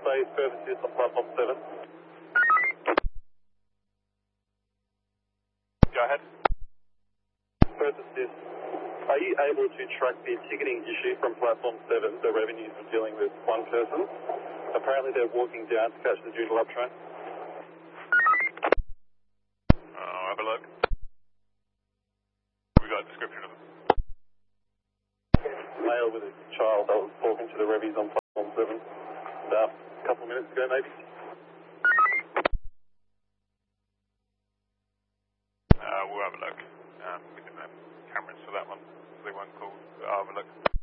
base, further assist on platform 7. Go ahead. Further assist. Are you able to track the ticketing issue from platform 7? The revenues are dealing with one person. Apparently they're walking down to catch the Joondalup train. I'll have a look. We got a description of it. Male with a child that was talking to the revies on platform 7 about a couple of minutes ago maybe. We'll have a look. We didn't have cameras for that one, so they weren't called. I'll have a look.